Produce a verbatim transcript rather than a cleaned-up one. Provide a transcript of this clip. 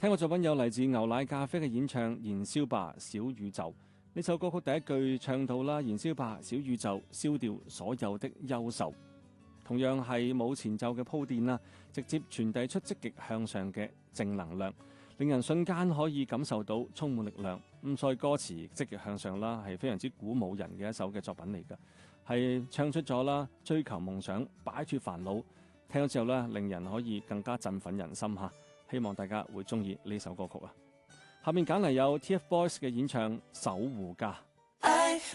聽過作品有嚟自牛奶咖啡嘅演唱《燃燒吧小宇宙》。呢首歌曲第一句唱到啦，燃燒吧小宇宙，燒掉所有的憂愁。同樣係冇前奏嘅鋪墊啦，直接傳遞出積極向上嘅正能量，令人瞬間可以感受到充滿力量。咁所以歌詞積極向上啦，係非常之鼓舞人嘅一首嘅作品嚟㗎，係唱出咗啦追求夢想、擺脫煩惱。聽咗之後咧，令人可以更加振奮人心嚇。希望大家會中意呢首歌曲啊！下面揀嚟有 T F Boys 嘅演唱《守護家》。